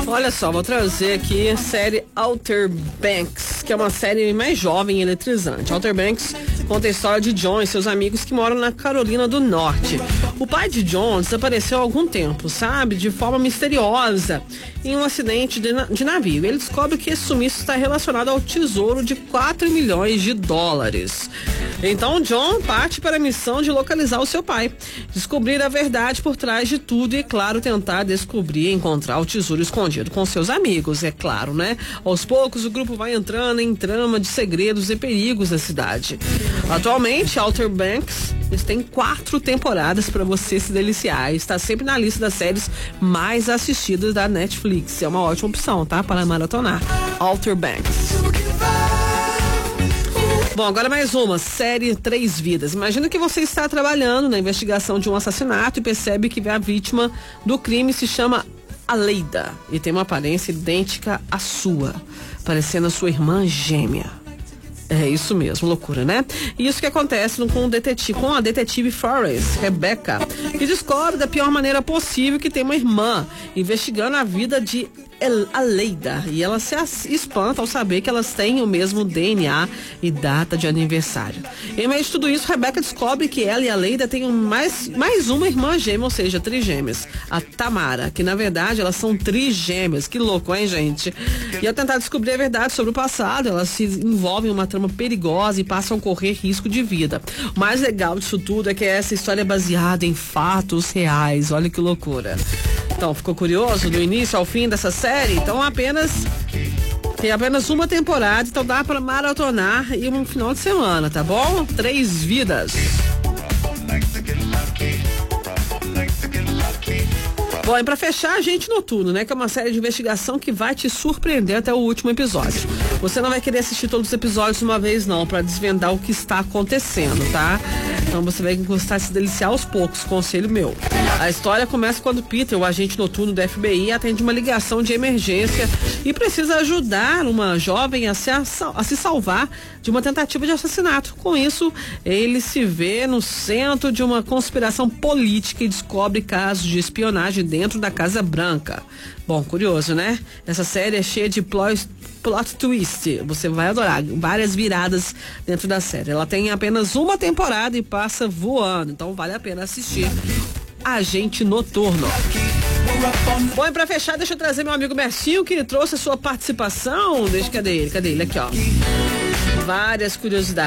Olha só, vou trazer aqui a série Outer Banks, que é uma série mais jovem e eletrizante. Outer Banks conta a história de John e seus amigos que moram na Carolina do Norte. O pai de John desapareceu há algum tempo, sabe? De forma misteriosa, em um acidente de navio. Ele descobre que esse sumiço está relacionado ao tesouro de 4 milhões de dólares. Então John parte para a missão de localizar o seu pai, descobrir a verdade por trás de tudo e, claro, tentar descobrir e encontrar o tesouro escondido com seus amigos, é claro, né? Aos poucos o grupo vai entrando em trama de segredos e perigos da cidade. Atualmente, Outer Banks tem 4 temporadas para você se deliciar. Está sempre na lista das séries mais assistidas da Netflix. É uma ótima opção, tá? Para maratonar. Outer Banks. Bom, agora mais uma, série 3 Vidas. Imagina que você está trabalhando na investigação de um assassinato e percebe que a vítima do crime se chama Aleida e tem uma aparência idêntica à sua, parecendo a sua irmã gêmea. É isso mesmo, loucura, né? E isso que acontece com a detetive Forrest, Rebecca, que descobre da pior maneira possível que tem uma irmã investigando a vida de Aleida, e ela se espanta ao saber que elas têm o mesmo DNA e data de aniversário. Em meio de tudo isso, Rebecca descobre que ela e Aleida têm mais uma irmã gêmea, ou seja, trigêmeas, a Tamara, que na verdade elas são trigêmeas. Que louco, hein, gente? E ao tentar descobrir a verdade sobre o passado, elas se envolvem em uma trama perigosa e passam a correr risco de vida. O mais legal disso tudo é que essa história é baseada em fatos reais. Olha que loucura. Então, ficou curioso do início ao fim dessa série? Então tem apenas uma temporada, então dá pra maratonar e um final de semana, tá bom? 3 Vidas. Bom, e pra fechar, Agente Noturno, né? Que é uma série de investigação que vai te surpreender até o último episódio. Você não vai querer assistir todos os episódios de uma vez, não, pra desvendar o que está acontecendo, tá? Então você vai gostar de se deliciar aos poucos, conselho meu. A história começa quando Peter, o agente noturno do FBI, atende uma ligação de emergência e precisa ajudar uma jovem a se salvar de uma tentativa de assassinato. Com isso, ele se vê no centro de uma conspiração política e descobre casos de espionagem dentro da Casa Branca. Bom, curioso, né? Essa série é cheia de plot twist. Você vai adorar. Várias viradas dentro da série. Ela tem apenas uma temporada e passa voando. Então vale a pena assistir. Agente Noturno. Bom, e pra fechar, deixa eu trazer meu amigo Mercinho, que trouxe a sua participação. Cadê ele? Aqui, ó. Várias curiosidades.